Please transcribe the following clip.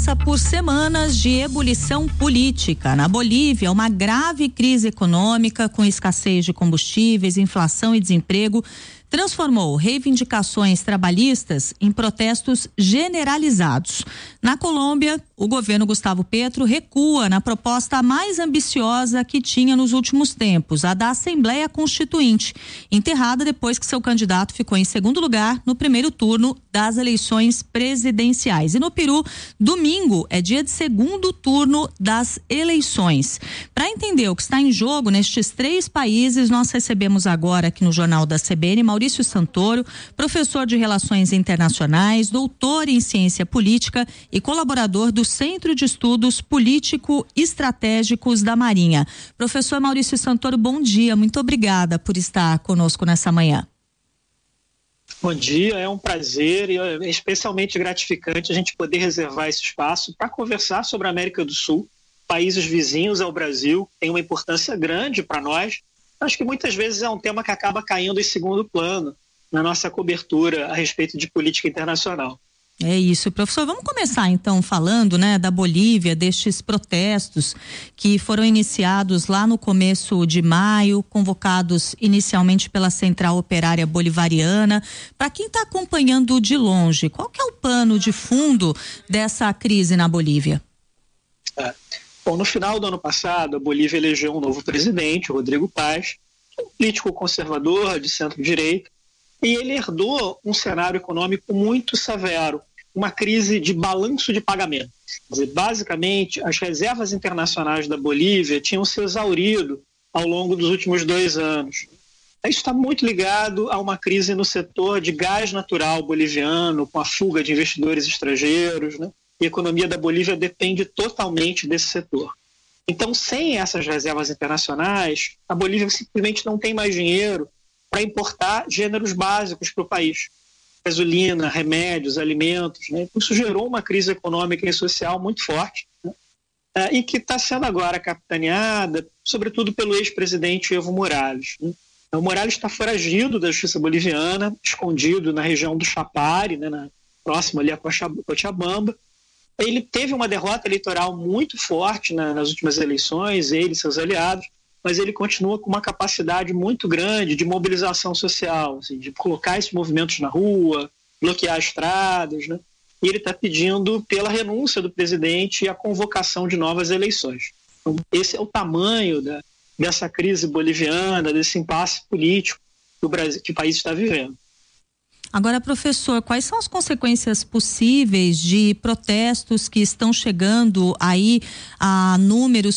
passa por semanas de ebulição política. Na Bolívia, uma grave crise econômica com escassez de combustíveis, inflação e desemprego transformou reivindicações trabalhistas em protestos generalizados. Na Colômbia, o governo Gustavo Petro recua na proposta mais ambiciosa que tinha nos últimos tempos, a da Assembleia Constituinte, enterrada depois que seu candidato ficou em segundo lugar no primeiro turno das eleições presidenciais. E no Peru, domingo é dia de segundo turno das eleições. Para entender o que está em jogo nestes 3 países, nós recebemos agora aqui no Jornal da CBN Maurício Santoro, professor de Relações Internacionais, doutor em Ciência Política e colaborador do Centro de Estudos Político-Estratégicos da Marinha. Professor Maurício Santoro, bom dia, muito obrigada por estar conosco nessa manhã. Bom dia, é um prazer e é especialmente gratificante a gente poder reservar esse espaço para conversar sobre a América do Sul, países vizinhos ao Brasil, tem uma importância grande para nós. Acho que muitas vezes é um tema que acaba caindo em segundo plano na nossa cobertura a respeito de política internacional. É isso, professor. Vamos começar então falando, da Bolívia, destes protestos que foram iniciados lá no começo de maio, convocados inicialmente pela Central Operária Bolivariana. Para quem está acompanhando de longe, qual que é o pano de fundo dessa crise na Bolívia? Bom, no final do ano passado, a Bolívia elegeu um novo presidente, Rodrigo Paz, um político conservador de centro-direita, e ele herdou um cenário econômico muito severo, uma crise de balanço de pagamento. Quer dizer, basicamente, as reservas internacionais da Bolívia tinham se exaurido ao longo dos últimos 2 anos. Isso está muito ligado a uma crise no setor de gás natural boliviano, com a fuga de investidores estrangeiros, E a economia da Bolívia depende totalmente desse setor. Então, sem essas reservas internacionais, a Bolívia simplesmente não tem mais dinheiro para importar gêneros básicos para o país. Gasolina, remédios, alimentos. Isso gerou uma crise econômica e social muito forte, e que está sendo agora capitaneada, sobretudo pelo ex-presidente Evo Morales. O Morales está foragido da justiça boliviana, escondido na região do Chapare, próximo ali a Cochabamba. Ele teve uma derrota eleitoral muito forte nas últimas eleições, ele e seus aliados, mas ele continua com uma capacidade muito grande de mobilização social, assim, de colocar esses movimentos na rua, bloquear estradas, E ele está pedindo pela renúncia do presidente e a convocação de novas eleições. Então, esse é o tamanho dessa crise boliviana, desse impasse político que o país está vivendo. Agora, professor, quais são as consequências possíveis de protestos que estão chegando aí a números